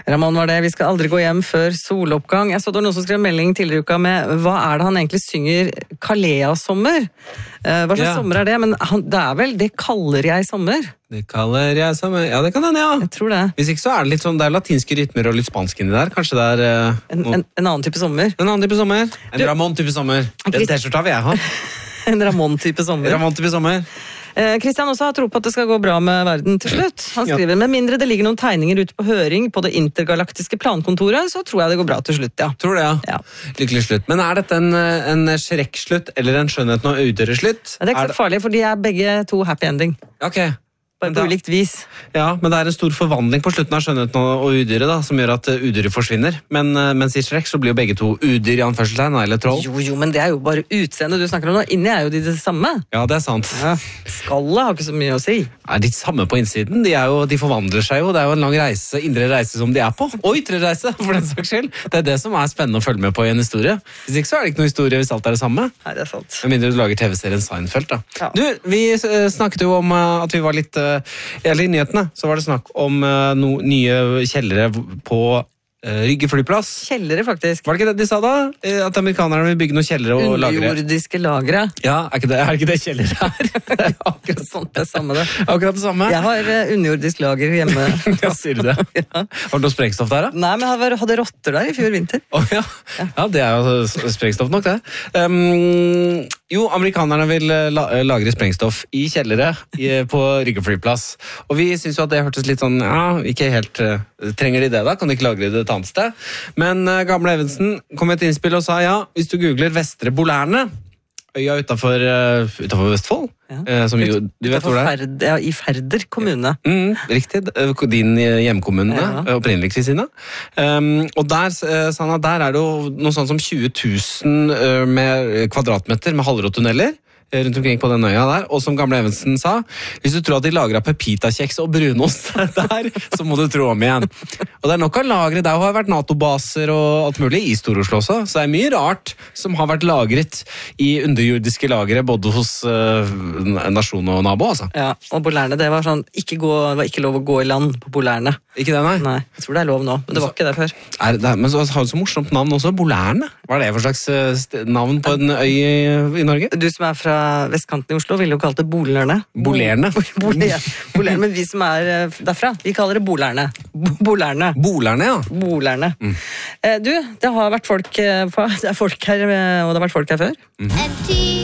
Ramón var det. Vi skal aldri gå hjem før soloppgang. Jeg så det var noen som skrev melding tidligere i uka med hva er det han egentlig synger Kalea-sommer? Hva slags sommer er det? Men det er vel det kaller jeg sommer. Det kaller jeg sommer. Ja, det kan den, ja. Jeg tror det. Hvis ikke så er det litt sånn, det er latinske rytmer og litt spansk inni der. Kanskje det er... En annen type sommer. En annen type sommer. En Ramón-type sommer. Den t-skjorta vil jeg ha. En Ramón-type sommer. Ramón-type sommer. Kristian også har tro på at det skal gå bra med verden til slutt. Han skriver, med mindre det ligger noen tegninger ute på høring på det intergalaktiske plankontoret, så tror jeg det går bra til slutt, ja. Tror det, ja. Lykkelig slutt. Men er dette en Shrek-slutt eller en Skjønnheten og Udøret-slutt? Det er ikke så farlig, for de er begge to happy ending. Ok. Bare på ulikt vis. Ja, men det er en stor forvandling på slutten av Skjønnheten og Udyret da, som gjør at Udyret forsvinner. Men mens i Shrek så blir jo begge to udyr i anførselstegn, eller troll. Jo, men det er jo bare utseende du snakker om nå. Inni er jo de det samme. Ja, det er sant. Ja. Skallet har ikke så mye å si. Er de samme på innsiden? De forvandler seg jo. Det er jo en lang reise, indre reise som de er på. Og ytre reise, for den saks skyld. Det er det som er spennende å følge med på i en historie. Hvis ikke så er det ikke noe historie hvis alt er det samme. Nei, det er sant. Med mindre du lager TV-serien Seinfeld, da. Ja. Du, vi snakket jo om at vi var litt... Eller i nyhetene så var det snakk om nye kjellere på Rygge flyplass. Kjellere, faktisk. Var det ikke det de sa da? At amerikanerne vil bygge noen kjellere og lagre? Underjordiske lagre. Ja, er ikke det kjellere her? Det er akkurat sånt det samme det. Akkurat det samme? Jeg har underjordisk lager hjemme. Ja, sier du det? Ja. Har du noe sprengstoff der da? Nei, men jeg hadde rotter der i fjor vinter. Ja, det er jo sprengstoff nok det. Jo, amerikanerne vil lagre sprengstoff i kjellere på Rygge flyplass. Og vi synes jo at det hørtes litt sånn, ikke helt... Trenger de det da? Kan de ikke lagre det et annet sted? Men gamle Evensen kom med et innspill og sa hvis du googler Vestre Bolærne, øya utenfor Vestfold, som jo, du vet hvor det er? Ja, i Færder kommune. Riktig, din hjemkommune, opprinnelig Kristina. Og der sa han at der er det jo noe sånn som 20 000 med kvadratmeter med halvråtunneler rundt omkring på den øya der, og som gamle Evensen sa, hvis du tror at de lager pepita-kjeks og brunost der, så må du tro om igjen. Og det er nok av lagre, der har vært NATO-baser og alt mulig i Stor-Oslo også, så det er mye rart som har vært lagret i underjordiske lagre, både hos nasjon og nabo, altså. Ja, og Bolærne, det var sånn, det var ikke lov å gå i land på Bolærne. Ikke det, nei? Nei, jeg tror det er lov nå, men det var ikke det før. Men så har du så morsomt navn også, Bolærne. Hva er det for slags navn på en øy i Norge? Du som er fra vestkanten i Oslo ville jo kalt det Bolerne. Bolerne? Bolerne, men vi som er derfra, vi kaller det Bolerne. Bolerne. Bolerne, ja. Bolerne. Du, det har vært folk her, og det har vært folk her før.